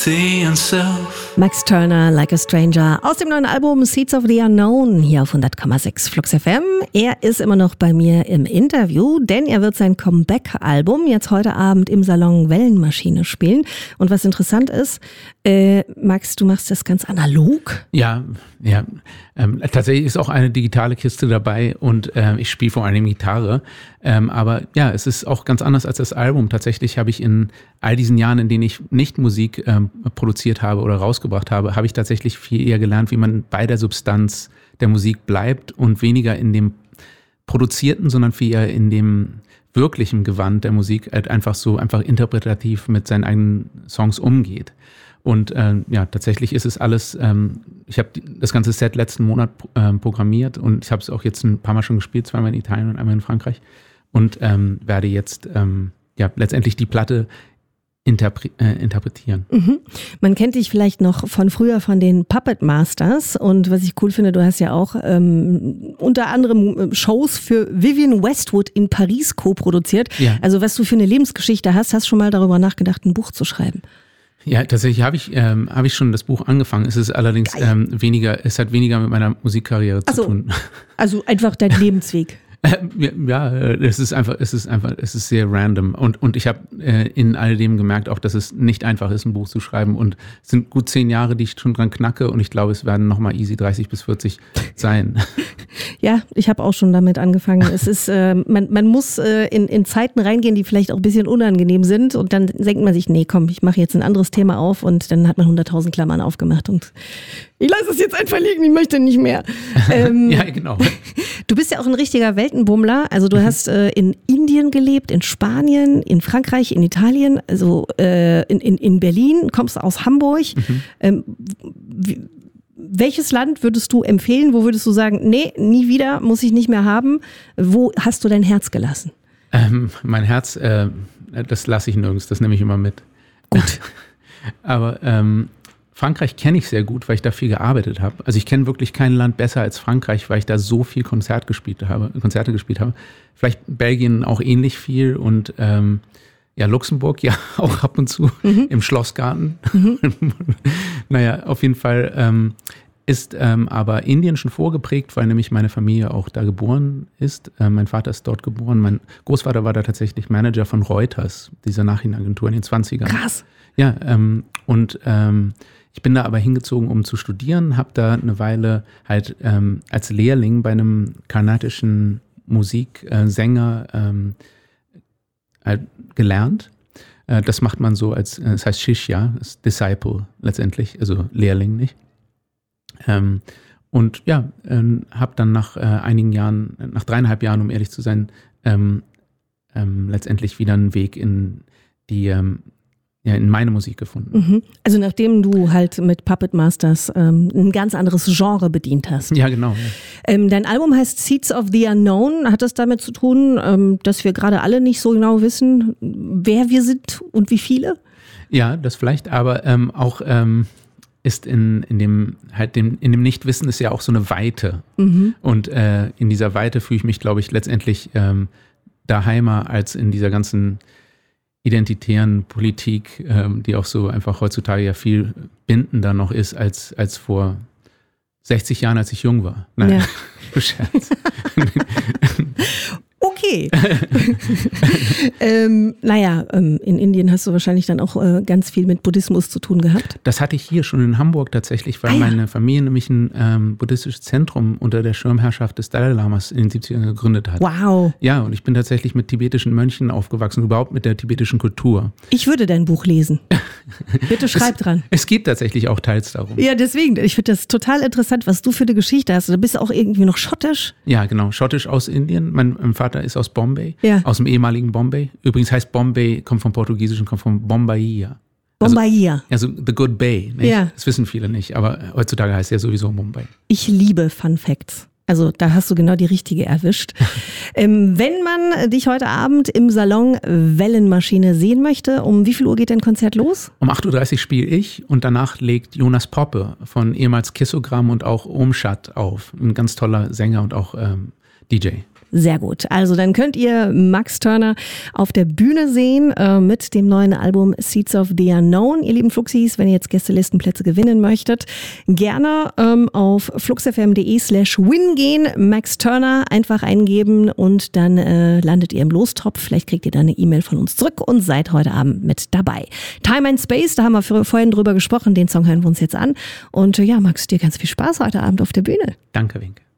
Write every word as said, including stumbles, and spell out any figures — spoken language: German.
Max Turner, Like a Stranger, aus dem neuen Album Seeds of the Unknown, hier auf hundert Komma sechs Flux F M. Er ist immer noch bei mir im Interview, denn er wird sein Comeback-Album jetzt heute Abend im Salon Wellenmaschine spielen. Und was interessant ist, äh, Max, du machst das ganz analog? Ja, ja. Ähm, tatsächlich ist auch eine digitale Kiste dabei und äh, ich spiele vor allem Gitarre. Ähm, aber ja, es ist auch ganz anders als das Album. Tatsächlich habe ich in all diesen Jahren, in denen ich nicht Musik ähm, produziert habe oder rausgebracht habe, habe ich tatsächlich viel eher gelernt, wie man bei der Substanz der Musik bleibt und weniger in dem Produzierten, sondern viel eher in dem wirklichen Gewand der Musik halt einfach so einfach interpretativ mit seinen eigenen Songs umgeht. Und äh, ja, tatsächlich ist es alles, ähm, ich habe das ganze Set letzten Monat ähm, programmiert und ich habe es auch jetzt ein paar Mal schon gespielt, zweimal in Italien und einmal in Frankreich und ähm, werde jetzt ähm, ja letztendlich die Platte interpre- äh, interpretieren. Mhm. Man kennt dich vielleicht noch von früher von den Puppet Masters und was ich cool finde, du hast ja auch ähm, unter anderem Shows für Vivienne Westwood in Paris co-produziert. Ja. Also was du für eine Lebensgeschichte hast, hast schon mal darüber nachgedacht, ein Buch zu schreiben? Ja, tatsächlich habe ich ähm, habe ich schon das Buch angefangen. Es ist allerdings ähm, weniger, es hat weniger mit meiner Musikkarriere zu so, tun. Also einfach dein Lebensweg. Ja, es ist einfach, es ist einfach, es ist sehr random und und ich habe äh, in all dem gemerkt auch, dass es nicht einfach ist, ein Buch zu schreiben und es sind gut zehn Jahre, die ich schon dran knacke und ich glaube, es werden nochmal easy dreißig bis vierzig sein. Ja, ich habe auch schon damit angefangen. Es ist, äh, man man muss äh, in in Zeiten reingehen, die vielleicht auch ein bisschen unangenehm sind und dann denkt man sich, nee, komm, ich mache jetzt ein anderes Thema auf und dann hat man hunderttausend Klammern aufgemacht und ich lasse es jetzt einfach liegen, ich möchte nicht mehr. Ähm, ja, genau. Du bist ja auch ein richtiger Weltenbummler. Also du hast äh, in Indien gelebt, in Spanien, in Frankreich, in Italien, also äh, in, in, in Berlin, kommst aus Hamburg. Mhm. Ähm, wie, welches Land würdest du empfehlen? Wo würdest du sagen, nee, nie wieder, muss ich nicht mehr haben? Wo hast du dein Herz gelassen? Ähm, mein Herz, äh, das lasse ich nirgends, das nehme ich immer mit. Gut. Aber ähm, Frankreich kenne ich sehr gut, weil ich da viel gearbeitet habe. Also ich kenne wirklich kein Land besser als Frankreich, weil ich da so viel Konzert gespielt habe, Konzerte gespielt habe. Vielleicht Belgien auch ähnlich viel und ähm, ja, Luxemburg ja auch ab und zu mhm. im Schlossgarten. Mhm. Naja, auf jeden Fall ähm, ist ähm, aber Indien schon vorgeprägt, weil nämlich meine Familie auch da geboren ist. Äh, mein Vater ist dort geboren. Mein Großvater war da tatsächlich Manager von Reuters, dieser Nachrichtenagentur in den zwanzigern. Krass. Ja, ähm, und ähm, ich bin da aber hingezogen, um zu studieren, habe da eine Weile halt ähm, als Lehrling bei einem kanadischen Musiksänger ähm, halt gelernt. Äh, das macht man so als, das heißt Shishya, das Disciple letztendlich, also Lehrling nicht. Ähm, und ja, ähm, habe dann nach äh, einigen Jahren, nach dreieinhalb Jahren, um ehrlich zu sein, ähm, ähm, letztendlich wieder einen Weg in die ähm, ja, in meine Musik gefunden. Mhm. Also nachdem du halt mit Puppet Masters ähm, ein ganz anderes Genre bedient hast. Ja, genau. Ja. Ähm, dein Album heißt Seeds of the Unknown. Hat das damit zu tun, ähm, dass wir gerade alle nicht so genau wissen, wer wir sind und wie viele? Ja, das vielleicht, aber ähm, auch ähm, ist in, in dem halt dem, in dem Nichtwissen ist ja auch so eine Weite. Mhm. Und äh, in dieser Weite fühle ich mich, glaube ich, letztendlich ähm, daheimer als in dieser ganzen identitären Politik, ähm, die auch so einfach heutzutage ja viel bindender noch ist als, als vor sechzig Jahren, als ich jung war. Nein, ja. Scherz. Okay. ähm, naja, ähm, in Indien hast du wahrscheinlich dann auch äh, ganz viel mit Buddhismus zu tun gehabt. Das hatte ich hier schon in Hamburg tatsächlich, weil ah, ja. meine Familie nämlich ein ähm, buddhistisches Zentrum unter der Schirmherrschaft des Dalai Lamas in den siebzigern gegründet hat. Wow. Ja, und ich bin tatsächlich mit tibetischen Mönchen aufgewachsen, überhaupt mit der tibetischen Kultur. Ich würde dein Buch lesen. Bitte schreib es, dran. Es geht tatsächlich auch teils darum. Ja, deswegen. Ich finde das total interessant, was du für eine Geschichte hast. Du bist auch irgendwie noch schottisch. Ja, genau. Schottisch aus Indien. Mein, mein Vater ist aus Bombay, ja. aus dem ehemaligen Bombay. Übrigens heißt Bombay, kommt vom Portugiesischen, kommt von Bombaia. Bombaia. Also, also The Good Bay. Nicht? Ja. Das wissen viele nicht, aber heutzutage heißt er sowieso Mumbai. Ich liebe Fun Facts. Also da hast du genau die richtige erwischt. ähm, wenn man dich heute Abend im Salon Wellenmaschine sehen möchte, um wie viel Uhr geht dein Konzert los? Um acht Uhr dreißig spiele ich und danach legt Jonas Poppe von ehemals Kissogramm und auch Omschat auf. Ein ganz toller Sänger und auch ähm, D J. Sehr gut. Also dann könnt ihr Max Turner auf der Bühne sehen äh, mit dem neuen Album Seeds of the Unknown. Ihr lieben Fluxis, wenn ihr jetzt Gästelistenplätze gewinnen möchtet, gerne ähm, auf fluxfm.de slash win gehen, Max Turner einfach eingeben und dann äh, landet ihr im Lostopf. Vielleicht kriegt ihr dann eine E-Mail von uns zurück und seid heute Abend mit dabei. Time and Space, da haben wir für, vorhin drüber gesprochen. Den Song hören wir uns jetzt an. Und äh, ja, Max, dir ganz viel Spaß heute Abend auf der Bühne. Danke, Winke.